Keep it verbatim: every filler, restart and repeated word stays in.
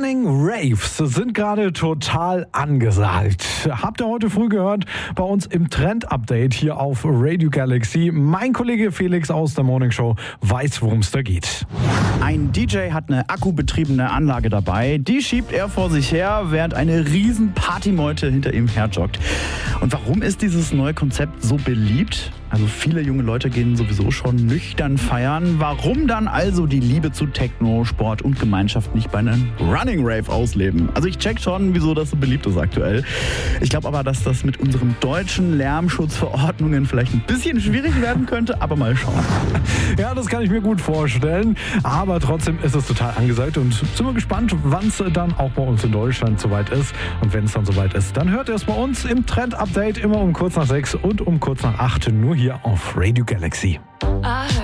Running Raves sind gerade total angesagt. Habt ihr heute früh gehört bei uns im Trend-Update hier auf Radio Galaxy. Mein Kollege Felix aus der Morning Show weiß, worum es da geht. Ein D J hat eine akkubetriebene Anlage dabei. Die schiebt er vor sich her, während eine riesen Partymeute hinter ihm herjoggt. Und warum ist dieses neue Konzept so beliebt? Also viele junge Leute gehen sowieso schon nüchtern feiern. Warum dann also die Liebe zu Techno, Sport und Gemeinschaft nicht bei einem Running Rave ausleben? Also ich check schon, wieso das so beliebt ist aktuell. Ich glaube aber, dass das mit unseren deutschen Lärmschutzverordnungen vielleicht ein bisschen schwierig werden könnte, aber mal schauen. Ja, das kann ich mir gut vorstellen. Aber trotzdem ist es total angesagt und sind wir gespannt, wann es dann auch bei uns in Deutschland soweit ist. Und wenn es dann soweit ist, dann hört ihr es bei uns im Trend-Update immer um kurz nach sechs und um kurz nach acht nur hier auf Radio Galaxy.